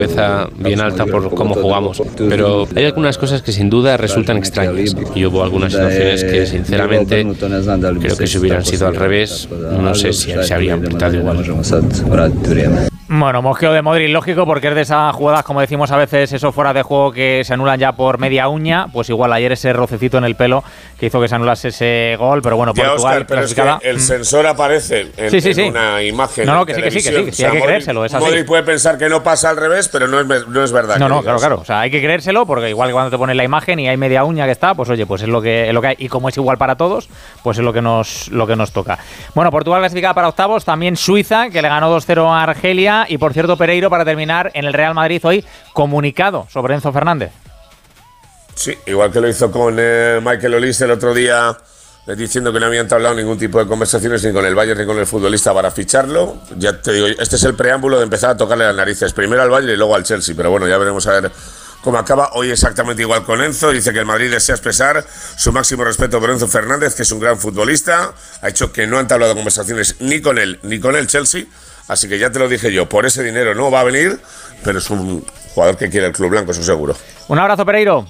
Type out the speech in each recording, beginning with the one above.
cabeza bien alta por cómo jugamos, pero hay algunas cosas que sin duda resultan extrañas y hubo algunas situaciones que sinceramente creo que si hubieran sido al revés no sé si se habrían pitado igual. Bueno, mosqueo de Modric, lógico, porque es de esas jugadas, como decimos a veces, eso fuera de juego que se anulan ya por media uña. Pues igual ayer ese rocecito en el pelo que hizo que se anulase ese gol, pero bueno, Portugal, Oscar, pero es que el sensor aparece en una imagen. No, que sí, hay que creérselo. Es así. Modric puede pensar que no pasa al revés, pero no es verdad. No, claro. O sea, hay que creérselo, porque igual que cuando te pones la imagen y hay media uña que está, pues oye, pues es lo que hay. Y como es igual para todos, pues es lo que nos toca. Bueno, Portugal clasificada para octavos, también Suiza, que le ganó 2-0 a Argelia. Y por cierto, Pereiro, para terminar, en el Real Madrid hoy, comunicado sobre Enzo Fernández. Sí, igual que lo hizo con Michael Olise el otro día, diciendo que no habían entablado ningún tipo de conversaciones ni con el Bayern ni con el futbolista para ficharlo. Ya te digo, este es el preámbulo de empezar a tocarle las narices. Primero al Bayern y luego al Chelsea. Pero bueno, ya veremos a ver cómo acaba. Hoy exactamente igual con Enzo. Dice que el Madrid desea expresar su máximo respeto por Enzo Fernández, que es un gran futbolista. Ha dicho que no han entablado conversaciones ni con él ni con el Chelsea. Así que ya te lo dije yo, por ese dinero no va a venir, pero es un jugador que quiere el club blanco, eso seguro. Un abrazo, Pereiro.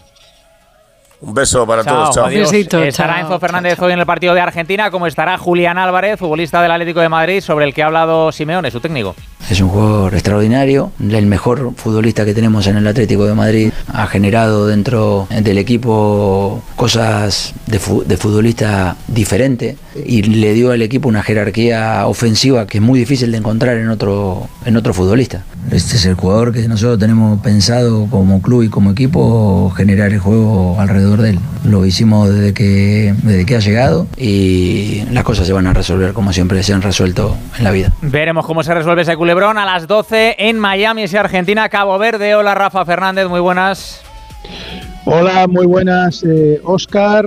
Un beso para todos, chao. Estará Enzo Fernández hoy en el partido de Argentina, como estará Julián Álvarez, futbolista del Atlético de Madrid, sobre el que ha hablado Simeone, su técnico. Es un jugador extraordinario, el mejor futbolista que tenemos en el Atlético de Madrid. Ha generado dentro del equipo cosas de futbolista diferente y le dio al equipo una jerarquía ofensiva que es muy difícil de encontrar en otro futbolista. Este es el jugador que nosotros tenemos pensado como club y como equipo generar el juego alrededor de él. Lo hicimos desde que ha llegado y las cosas se van a resolver como siempre se han resuelto en la vida. Veremos cómo se resuelve ese culebrón a las 12 en Miami, ese Argentina, Cabo Verde. Hola, Rafa Fernández, muy buenas. Hola, muy buenas, Óscar.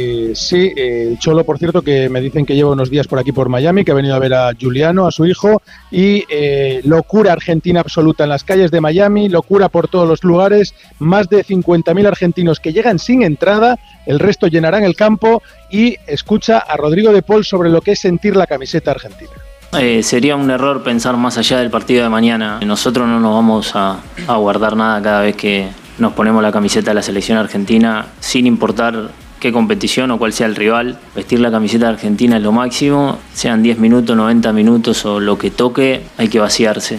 Sí, Cholo, por cierto, que me dicen que lleva unos días por aquí por Miami, que ha venido a ver a Juliano, a su hijo, y locura argentina absoluta en las calles de Miami, locura por todos los lugares, más de 50.000 argentinos que llegan sin entrada, el resto llenarán el campo, y escucha a Rodrigo de Paul sobre lo que es sentir la camiseta argentina. Sería un error pensar más allá del partido de mañana. Nosotros no nos vamos a guardar nada cada vez que nos ponemos la camiseta de la selección argentina, sin importar qué competición o cuál sea el rival. Vestir la camiseta de Argentina es lo máximo, sean 10 minutos, 90 minutos o lo que toque, hay que vaciarse.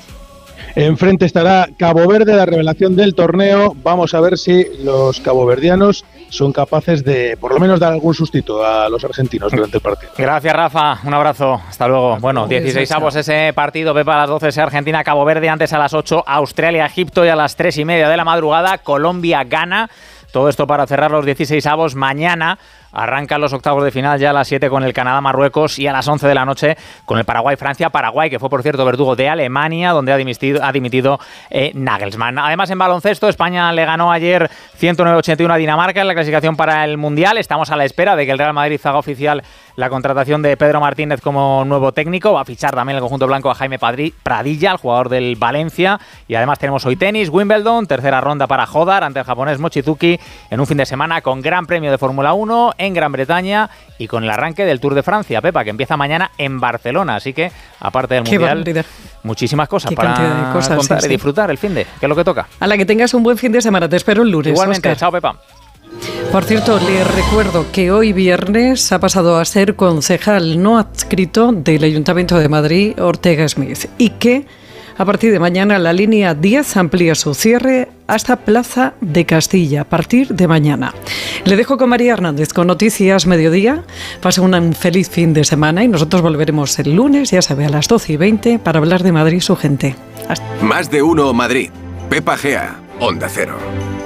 Enfrente estará Cabo Verde, la revelación del torneo. Vamos a ver si los caboverdianos son capaces de, por lo menos, dar algún sustito a los argentinos durante el partido. Gracias, Rafa. Un abrazo. Hasta luego. Bueno, 16avos ese partido. Pepa a las 12 ese Argentina, Cabo Verde. Antes a las 8, Australia, Egipto. Y a las 3:30 de la madrugada, Colombia, Ghana. Todo esto para cerrar los 16avos. Mañana arrancan los octavos de final ya a las 7 con el Canadá-Marruecos y a las 11 de la noche con el Paraguay-Francia. Paraguay, que fue, por cierto, verdugo de Alemania, donde ha dimitido Nagelsmann. Además, en baloncesto, España le ganó ayer 109-81 a Dinamarca en la clasificación para el Mundial. Estamos a la espera de que el Real Madrid haga oficial la contratación de Pedro Martínez como nuevo técnico. Va a fichar también el conjunto blanco a Jaime Pradilla, el jugador del Valencia. Y además tenemos hoy tenis, Wimbledon, tercera ronda para Hodar ante el japonés Mochizuki, en un fin de semana con Gran Premio de Fórmula 1 en Gran Bretaña y con el arranque del Tour de Francia, Pepa, que empieza mañana en Barcelona. Así que, aparte del Mundial, muchísimas cosas para contar y disfrutar el fin de, que es lo que toca. A la que tengas un buen fin de semana, te espero el lunes. Igualmente, Óscar. Chao, Pepa. Por cierto, le recuerdo que hoy viernes ha pasado a ser concejal no adscrito del Ayuntamiento de Madrid, Ortega Smith, y que a partir de mañana la línea 10 amplía su cierre hasta Plaza de Castilla, a partir de mañana. Le dejo con María Hernández con Noticias Mediodía. Pase un feliz fin de semana y nosotros volveremos el lunes, ya sabe, a las 12:20 para hablar de Madrid y su gente. Más de uno Madrid. Pepa Gea, Onda Cero.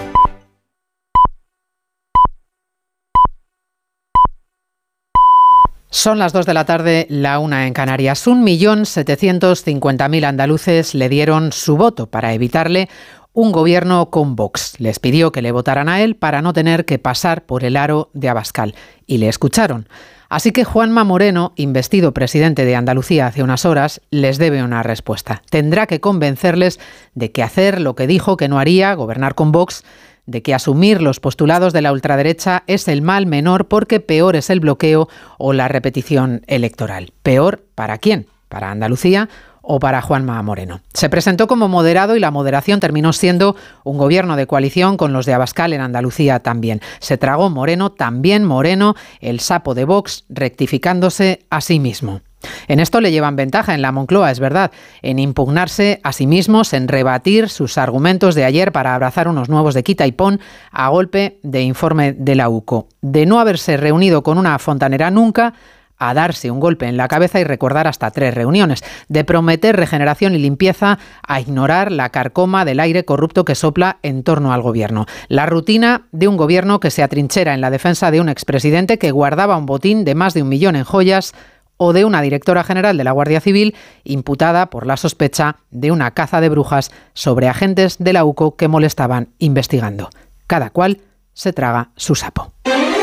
Son las 2 de la tarde, la 1 en Canarias. 1.750.000 andaluces le dieron su voto para evitarle un gobierno con Vox. Les pidió que le votaran a él para no tener que pasar por el aro de Abascal. Y le escucharon. Así que Juanma Moreno, investido presidente de Andalucía hace unas horas, les debe una respuesta. Tendrá que convencerles de que hacer lo que dijo que no haría, gobernar con Vox, de que asumir los postulados de la ultraderecha es el mal menor porque peor es el bloqueo o la repetición electoral. ¿Peor para quién? ¿Para Andalucía o para Juanma Moreno. Se presentó como moderado y la moderación terminó siendo un gobierno de coalición con los de Abascal en Andalucía también. Se tragó Moreno, también Moreno, el sapo de Vox, rectificándose a sí mismo. En esto le llevan ventaja en la Moncloa, es verdad, en impugnarse a sí mismos, en rebatir sus argumentos de ayer para abrazar unos nuevos de quita y pon a golpe de informe de la UCO. De no haberse reunido con una fontanera nunca, a darse un golpe en la cabeza y recordar hasta 3 reuniones, de prometer regeneración y limpieza a ignorar la carcoma del aire corrupto que sopla en torno al gobierno. La rutina de un gobierno que se atrinchera en la defensa de un expresidente que guardaba un botín de más de 1 millón en joyas o de una directora general de la Guardia Civil imputada por la sospecha de una caza de brujas sobre agentes de la UCO que molestaban investigando. Cada cual se traga su sapo.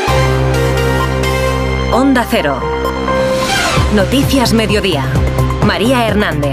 Onda Cero. Noticias Mediodía. María Hernández.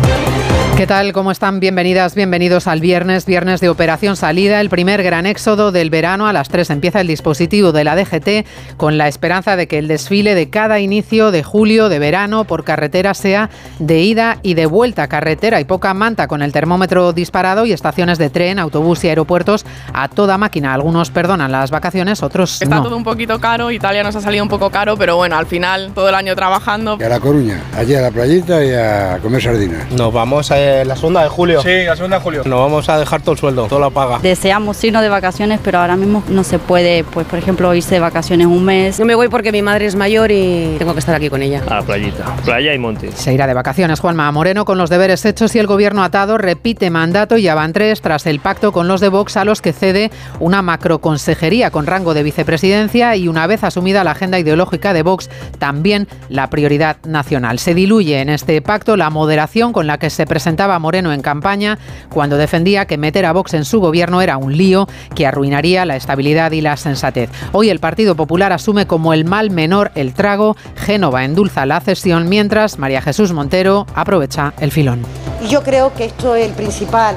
¿Qué tal? ¿Cómo están? Bienvenidas, bienvenidos al viernes de Operación Salida, el primer gran éxodo del verano. A las 3 empieza el dispositivo de la DGT con la esperanza de que el desfile de cada inicio de julio, de verano, por carretera sea de ida y de vuelta. Carretera y poca manta con el termómetro disparado y estaciones de tren, autobús y aeropuertos a toda máquina. Algunos perdonan las vacaciones, otros no. Está todo un poquito caro, Italia nos ha salido un poco caro, pero bueno, al final todo el año trabajando. Y a La Coruña, allí a la playita y a comer sardinas. Nos vamos a la segunda de julio. Sí, la segunda de julio. Nos vamos a dejar todo el sueldo, toda la paga. Deseamos irnos de vacaciones, pero ahora mismo no se puede, pues por ejemplo, irse de vacaciones un mes. Yo me voy porque mi madre es mayor y tengo que estar aquí con ella. A la playita, playa y monte. Se irá de vacaciones Juanma Moreno con los deberes hechos y el gobierno atado, repite mandato y ya van 3 tras el pacto con los de Vox a los que cede una macroconsejería con rango de vicepresidencia y una vez asumida la agenda ideológica de Vox, también la prioridad nacional. Se diluye en este pacto la moderación con la que se presentaba Moreno en campaña cuando defendía que meter a Vox en su gobierno era un lío que arruinaría la estabilidad y la sensatez. Hoy el Partido Popular asume como el mal menor el trago, Génova endulza la cesión, mientras María Jesús Montero aprovecha el filón. Yo creo que esto es el principal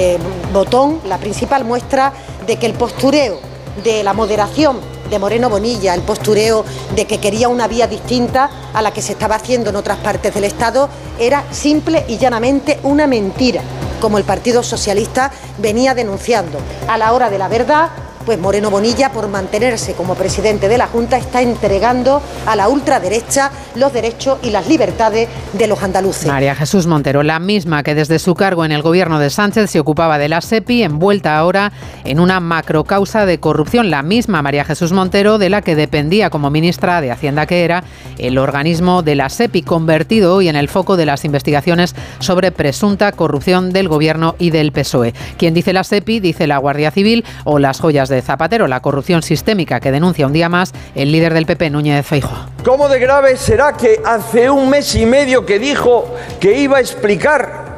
botón, la principal muestra de que el postureo de la moderación de Moreno Bonilla, el postureo de que quería una vía distinta a la que se estaba haciendo en otras partes del Estado, era simple y llanamente una mentira, como el Partido Socialista venía denunciando. A la hora de la verdad, pues Moreno Bonilla, por mantenerse como presidente de la Junta, está entregando a la ultraderecha los derechos y las libertades de los andaluces. María Jesús Montero, la misma que desde su cargo en el gobierno de Sánchez se ocupaba de la SEPI, envuelta ahora en una macrocausa de corrupción. La misma María Jesús Montero de la que dependía como ministra de Hacienda, que era el organismo de la SEPI, convertido hoy en el foco de las investigaciones sobre presunta corrupción del gobierno y del PSOE. Quien dice la SEPI, dice la Guardia Civil o las joyas de Zapatero, la corrupción sistémica que denuncia un día más el líder del PP, Núñez Feijóo. ¿Cómo de grave será que hace 1 mes y medio que dijo que iba a explicar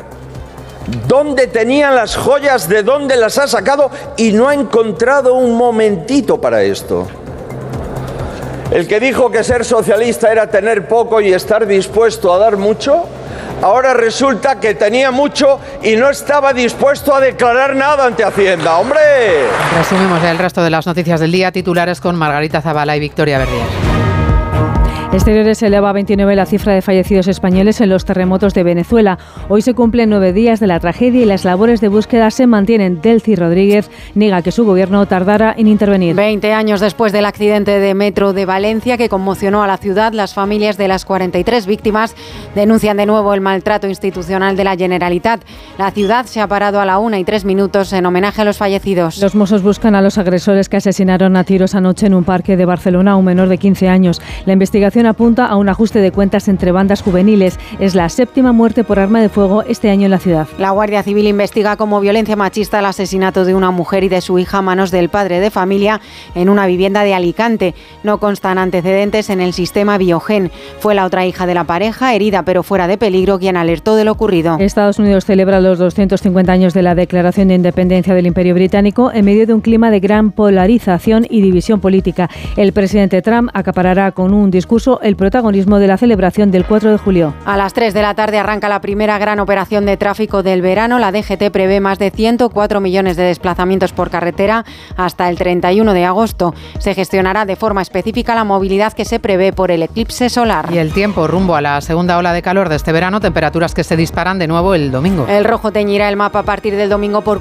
dónde tenían las joyas, de dónde las ha sacado y no ha encontrado un momentito para esto? El que dijo que ser socialista era tener poco y estar dispuesto a dar mucho, ahora resulta que tenía mucho y no estaba dispuesto a declarar nada ante Hacienda. ¡Hombre! Resumimos el resto de las noticias del día, titulares con Margarita Zavala y Victoria Verdier. Exteriores eleva a 29 la cifra de fallecidos españoles en los terremotos de Venezuela. Hoy se cumplen 9 días de la tragedia y las labores de búsqueda se mantienen. Delcy Rodríguez niega que su gobierno tardara en intervenir. 20 años después del accidente de metro de Valencia que conmocionó a la ciudad, las familias de las 43 víctimas denuncian de nuevo el maltrato institucional de la Generalitat. La ciudad se ha parado a la 1:03 en homenaje a los fallecidos. Los Mossos buscan a los agresores que asesinaron a tiros anoche en un parque de Barcelona a un menor de 15 años. La investigación apunta a un ajuste de cuentas entre bandas juveniles. Es la 7ª muerte por arma de fuego este año en la ciudad. La Guardia Civil investiga como violencia machista el asesinato de una mujer y de su hija a manos del padre de familia en una vivienda de Alicante. No constan antecedentes en el sistema Biogen. Fue la otra hija de la pareja, herida pero fuera de peligro, quien alertó de lo ocurrido. Estados Unidos celebra los 250 años de la Declaración de Independencia del Imperio Británico en medio de un clima de gran polarización y división política. El presidente Trump acaparará con un discurso incluso el protagonismo de la celebración del 4 de julio. A las 3 de la tarde arranca la primera gran operación de tráfico del verano. La DGT prevé más de 104 millones de desplazamientos por carretera hasta el 31 de agosto. Se gestionará de forma específica la movilidad que se prevé por el eclipse solar. Y el tiempo rumbo a la segunda ola de calor de este verano, temperaturas que se disparan de nuevo el domingo. El rojo teñirá el mapa a partir del domingo por